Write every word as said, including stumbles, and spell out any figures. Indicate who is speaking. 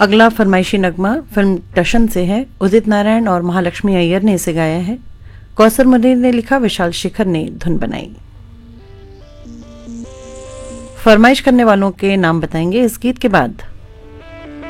Speaker 1: अगला फरमाइशी नगमा फिल्म टशन से है। उदित नारायण और महालक्ष्मी अय्यर ने इसे गाया है। कौसर मुनीर ने लिखा, विशाल शेखर ने धुन बनाई। फरमाइश करने वालों के नाम बताएंगे इस गीत के बाद।